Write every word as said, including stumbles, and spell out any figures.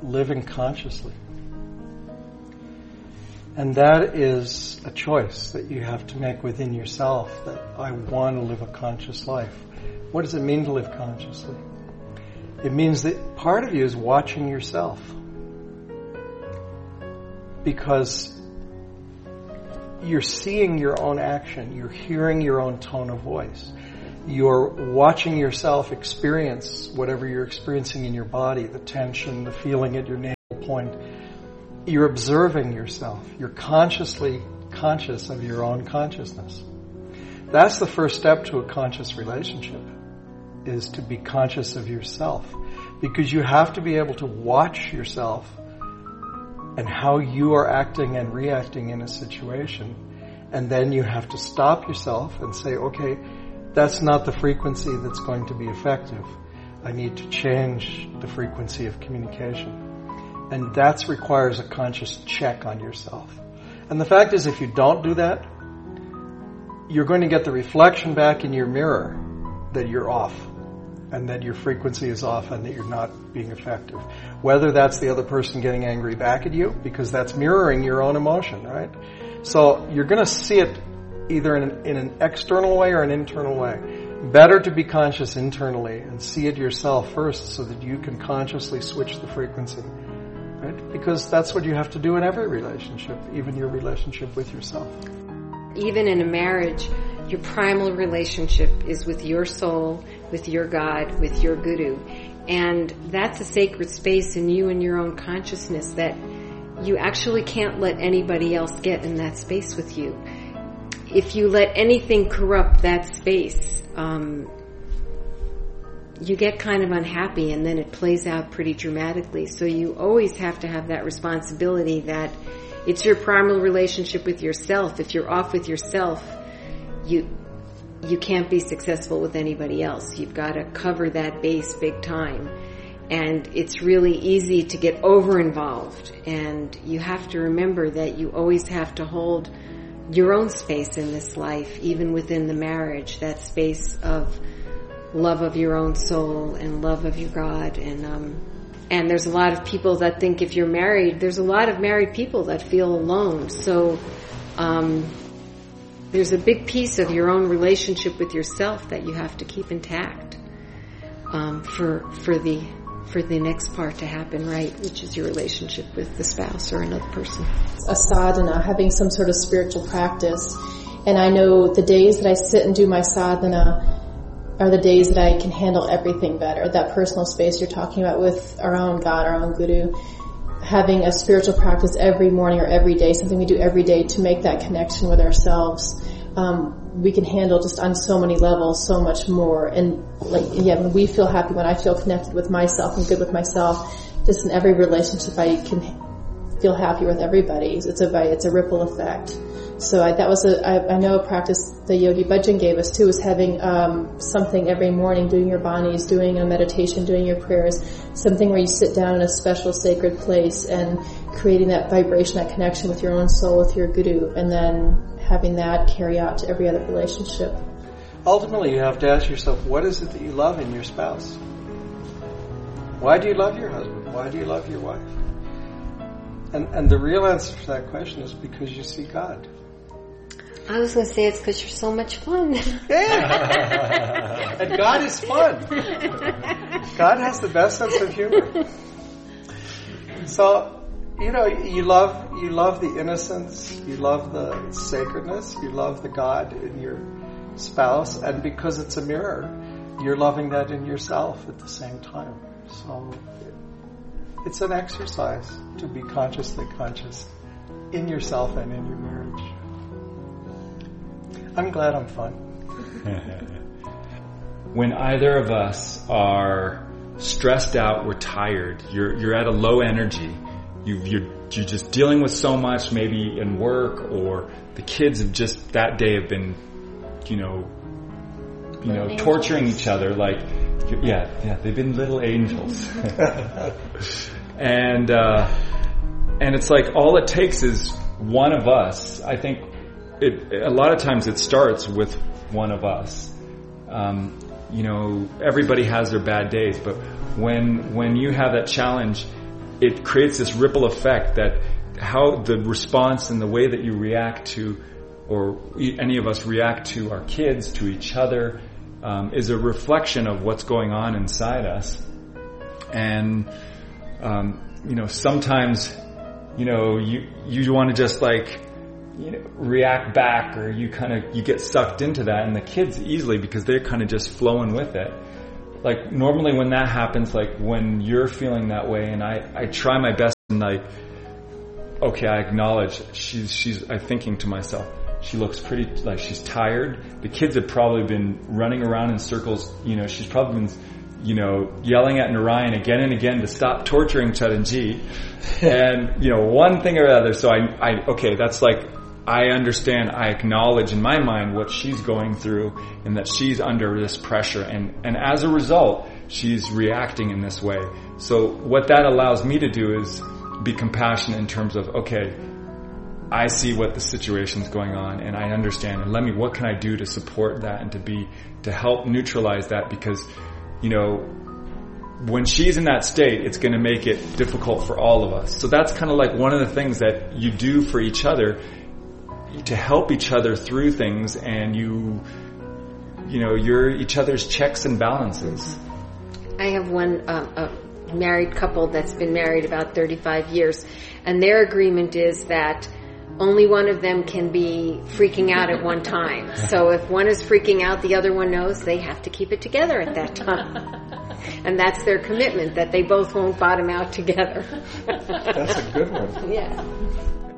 living consciously. And that is a choice that you have to make within yourself, that I want to live a conscious life. What does it mean to live consciously? It means that part of you is watching yourself. Because you're seeing your own action, you're hearing your own tone of voice. You're watching yourself experience whatever you're experiencing in your body, the tension, the feeling at your navel point. You're observing yourself. You're consciously conscious of your own consciousness. That's the first step to a conscious relationship, is to be conscious of yourself. Because you have to be able to watch yourself and how you are acting and reacting in a situation. And then you have to stop yourself and say, okay, that's not the frequency that's going to be effective. I need to change the frequency of communication. And that requires a conscious check on yourself. And the fact is, if you don't do that, you're going to get the reflection back in your mirror that you're off, and that your frequency is off, and that you're not being effective. Whether that's the other person getting angry back at you, because that's mirroring your own emotion, right? So you're going to see it either in an, in an external way or an internal way. Better to be conscious internally and see it yourself first, so that you can consciously switch the frequency. Right? Because that's what you have to do in every relationship, even your relationship with yourself. Even in a marriage, your primal relationship is with your soul, with your God, with your guru. And that's a sacred space in you and your own consciousness that you actually can't let anybody else get in that space with you. If you let anything corrupt that space, um, you get kind of unhappy, and then it plays out pretty dramatically. So you always have to have that responsibility that it's your primal relationship with yourself. If you're off with yourself, you you can't be successful with anybody else. You've got to cover that base big time. And it's really easy to get over-involved. And you have to remember that you always have to hold your own space in this life, even within the marriage, that space of love of your own soul and love of your God. And um, and there's a lot of people that think if you're married, there's a lot of married people that feel alone. So um, there's a big piece of your own relationship with yourself that you have to keep intact um, for for the for the next part to happen right, which is your relationship with the spouse or another person. A sadhana, having some sort of spiritual practice. And I know the days that I sit and do my sadhana are the days that I can handle everything better. That personal space you're talking about with our own God, our own guru. Having a spiritual practice every morning or every day, something we do every day to make that connection with ourselves. Um, we can handle just on so many levels so much more. And like, yeah, when we feel happy, when I feel connected with myself and good with myself, just in every relationship I can feel happy with everybody. It's a, it's a ripple effect. So I, that was a, I, I know a practice the Yogi Bhajan gave us too, was having um, something every morning, doing your banis, doing a meditation, doing your prayers, something where you sit down in a special sacred place and creating that vibration, that connection with your own soul, with your guru, and then having that carry out to every other relationship. Ultimately, you have to ask yourself, what is it that you love in your spouse? Why do you love your husband? Why do you love your wife? And, and the real answer to that question is because you see God. I was going to say it's because you're so much fun. Yeah. And God is fun. God has the best sense of humor. So, you know, you love you love the innocence, you love the sacredness, you love the God in your spouse, and because it's a mirror, you're loving that in yourself at the same time. So it's an exercise to be consciously conscious in yourself and in your marriage. I'm glad I'm fun. When either of us are stressed out, we're tired, you're you're at a low energy, you you're you're just dealing with so much, maybe in work, or the kids have just that day have been, you know, you know, angels. torturing each other like, yeah, yeah, they've been little angels. and uh, and it's like all it takes is one of us. I think it a lot of times it starts with one of us. Um, you know, everybody has their bad days, but when when you have that challenge it creates this ripple effect that how the response and the way that you react to, or any of us react to our kids, to each other, um, is a reflection of what's going on inside us. And, um, you know, sometimes, you know, you, you want to just like, you know, react back, or you kind of, you get sucked into that, and the kids easily, because they're kind of just flowing with it. Like normally when that happens, like when you're feeling that way, and I, I try my best and like, okay, I acknowledge she's, she's, I'm thinking to myself, she looks pretty, like she's tired. The kids have probably been running around in circles, you know, she's probably been, you know, yelling at Narayan again and again to stop torturing Charanjit. And, you know, one thing or other. So I, I, okay, that's like, I understand, I acknowledge in my mind what she's going through, and that she's under this pressure, and, and as a result, she's reacting in this way. So what that allows me to do is be compassionate in terms of, okay, I see what the situation's going on, and I understand, and let me, what can I do to support that and to be, to help neutralize that, because, you know, when she's in that state, it's going to make it difficult for all of us. So that's kind of like one of the things that you do for each other, to help each other through things, and you, you know, you're each other's checks and balances. I have one uh, a married couple that's been married about thirty-five years, and their agreement is that only one of them can be freaking out at one time. So if one is freaking out, the other one knows they have to keep it together at that time. And that's their commitment, that they both won't bottom out together. That's a good one. Yeah.